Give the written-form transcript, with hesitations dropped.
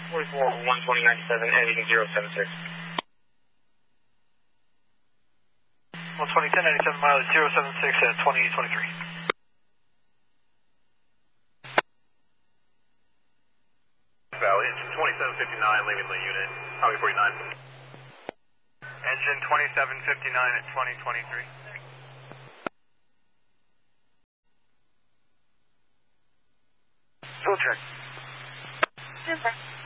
44 12097, engine 076. 120, 1097 miles, 076 at 2023. Valley, engine 2759, leaving the unit, Highway 49. Engine 2759 at 2023. Full check. Super.